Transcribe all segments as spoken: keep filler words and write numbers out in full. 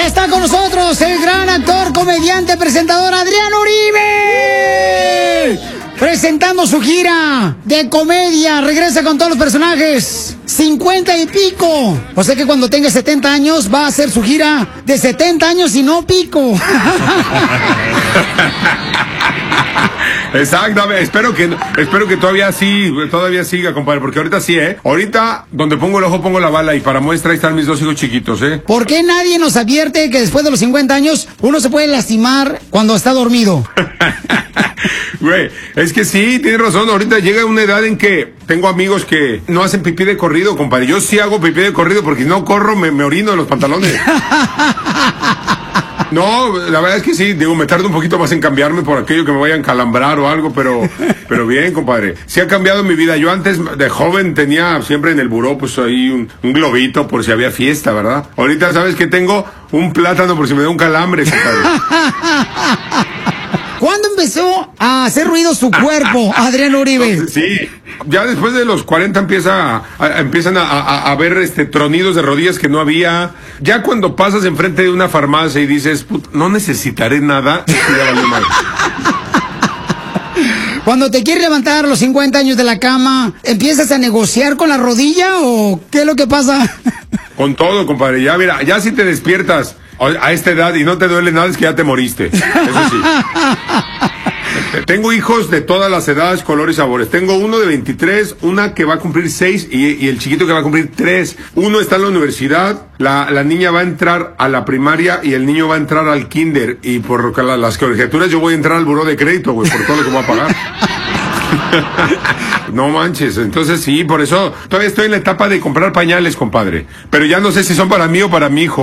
Está con nosotros el gran actor, comediante, presentador Adrián Uribe. Presentando su gira de comedia. Regresa con todos los personajes. cincuenta y pico. O sea que cuando tenga setenta años va a hacer su gira de setenta años y no pico. Exactamente, espero que espero que todavía sí, todavía siga, compadre, porque ahorita sí, ¿eh? Ahorita, donde pongo el ojo, pongo la bala, y para muestra ahí están mis dos hijos chiquitos, ¿eh? ¿Por qué nadie nos advierte que después de los cincuenta años uno se puede lastimar cuando está dormido? Güey, es que sí, tienes razón, ahorita llega una edad en que tengo amigos que no hacen pipí de corrido, compadre. Yo sí hago pipí de corrido porque si no corro me, me orino en los pantalones. No, la verdad es que sí, digo, me tardo un poquito más en cambiarme por aquello que me vayan a calambrar o algo, pero pero bien, compadre. Sí ha cambiado mi vida. Yo antes de joven tenía siempre en el buró pues ahí un, un globito por si había fiesta, ¿verdad? Ahorita, ¿sabes qué tengo? Un plátano por si me da un calambre, compadre. ¿Cuándo empezó a hacer ruido su cuerpo, Adrián Uribe? Sí, ya después de los cuarenta empieza a, a, empiezan a, a, a ver este tronidos de rodillas que no había. Ya cuando pasas enfrente de una farmacia y dices, Put, no necesitaré nada, ya valió mal. Cuando te quieres levantar a los cincuenta años de la cama, ¿empiezas a negociar con la rodilla o qué es lo que pasa? Con todo, compadre. Ya mira, ya si te despiertas a esta edad y no te duele nada, es que ya te moriste. Eso sí. Tengo hijos de todas las edades, colores y sabores. Tengo uno de veintitrés, una que va a cumplir seis y, y el chiquito que va a cumplir tres. Uno está en la universidad, la, la niña va a entrar a la primaria y el niño va a entrar al kinder. Y por la, las colegiaturas yo voy a entrar al buró de crédito, güey, por todo lo que voy a pagar. No manches, entonces sí, por eso todavía estoy en la etapa de comprar pañales, compadre. Pero ya no sé si son para mí o para mi hijo.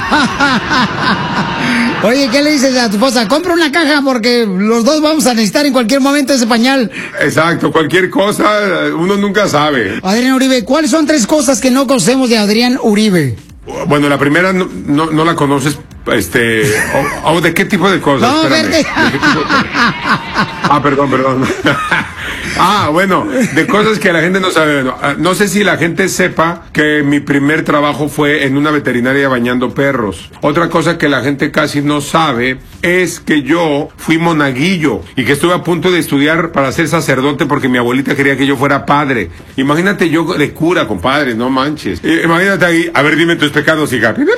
Oye, ¿qué le dices a tu esposa? Compra una caja porque los dos vamos a necesitar en cualquier momento ese pañal. Exacto, cualquier cosa, uno nunca sabe. Adrián Uribe, ¿cuáles son tres cosas que no conocemos de Adrián Uribe? Bueno, la primera no, no, no la conoces, este, o, o de qué tipo de cosas. No, Espérame, ¿de qué tipo de cosas? Ah, perdón, perdón. Ah, bueno, de cosas que la gente no sabe. No, no sé si la gente sepa que mi primer trabajo fue en una veterinaria bañando perros. Otra cosa que la gente casi no sabe es que yo fui monaguillo y que estuve a punto de estudiar para ser sacerdote porque mi abuelita quería que yo fuera padre. Imagínate yo de cura, compadre, no manches. Imagínate ahí, a ver, dime tus pecados, hija. Pues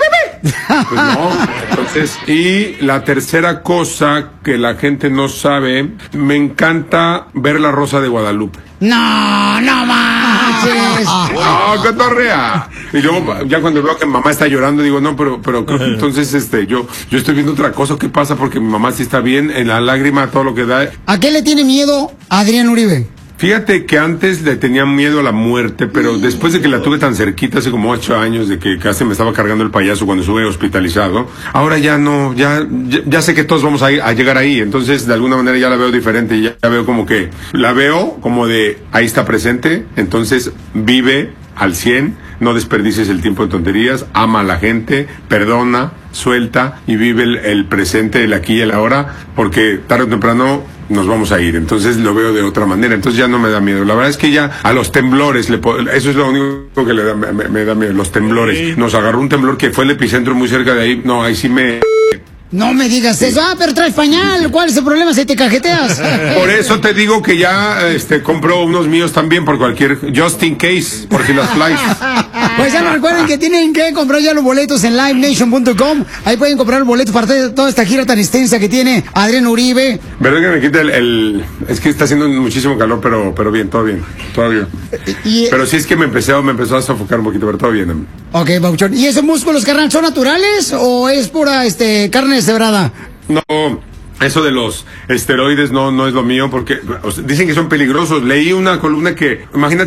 no, entonces, y la tercera cosa que la gente no sabe, me encanta ver La Rosa de Guadalupe. No, no manches. No, cotorrea. Y luego, ya cuando veo que mi mamá está llorando, digo, no, pero, pero, entonces, este, yo, yo estoy viendo otra cosa. ¿Qué pasa? Porque mi mamá sí está bien, en la lágrima, todo lo que da. ¿A qué le tiene miedo Adrián Uribe? Fíjate que antes le tenía miedo a la muerte, pero después de que la tuve tan cerquita, hace como ocho años, de que casi me estaba cargando el payaso cuando estuve hospitalizado, ahora ya no, ya, ya, ya sé que todos vamos a, a llegar ahí, entonces de alguna manera ya la veo diferente, ya, ya veo como que, la veo como de, ahí está presente, entonces vive al cien, no desperdicies el tiempo en tonterías, ama a la gente, perdona, suelta y vive el, el presente, el aquí y el ahora, porque tarde o temprano nos vamos a ir, entonces lo veo de otra manera, entonces ya no me da miedo. La verdad es que ya a los temblores, le puedo, eso es lo único que le da, me, me da miedo, los temblores. Nos agarró un temblor que fue el epicentro muy cerca de ahí, no, ahí sí me... No me digas eso. Ah, pero traes pañal. ¿Cuál es el problema si te cajeteas? Por eso te digo que ya este compro unos míos también por cualquier, just in case, por si las flies. Pues ya no recuerden que tienen que comprar ya los boletos en live nation punto com. Ahí pueden comprar los boletos para toda esta gira tan extensa que tiene Adrián Uribe. ¿Verdad que me quita el, el... Es que está haciendo muchísimo calor, pero pero bien, todo bien, todo bien. Y, pero sí es que me empezó, me empezó a sofocar un poquito, pero todo bien. Ok, Bauchón. ¿Y esos músculos, carnal, son naturales o es pura este carne deshebrada? No, eso de los esteroides no, no es lo mío porque o sea, dicen que son peligrosos. Leí una columna que, imagínate